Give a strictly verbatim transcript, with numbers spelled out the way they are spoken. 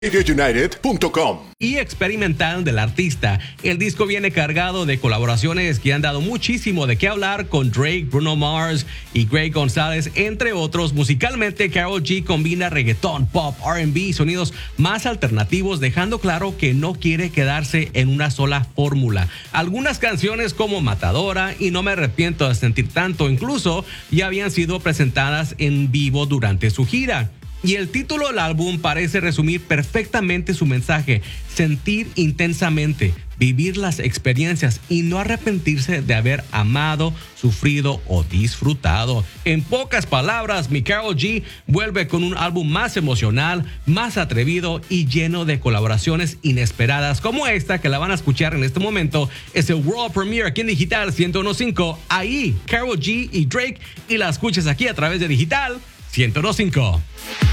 radio united punto com. Y experimental del artista. El disco viene cargado de colaboraciones que han dado muchísimo de qué hablar con Drake, Bruno Mars y Greg González, entre otros. Musicalmente, Karol G combina reggaetón, pop, R and B y sonidos más alternativos, dejando claro que no quiere quedarse en una sola fórmula. Algunas canciones como Matadora y No me arrepiento de sentir tanto incluso ya habían sido presentadas en vivo durante su gira. Y el título del álbum parece resumir perfectamente su mensaje: sentir intensamente, vivir las experiencias y no arrepentirse de haber amado, sufrido o disfrutado. En pocas palabras, mi Karol G vuelve con un álbum más emocional, más atrevido y lleno de colaboraciones inesperadas como esta que la van a escuchar en este momento. Es el World Premiere aquí en Digital ciento uno punto cinco. Ahí, Karol G y Drake, y la escuchas aquí a través de Digital ciento uno punto cinco.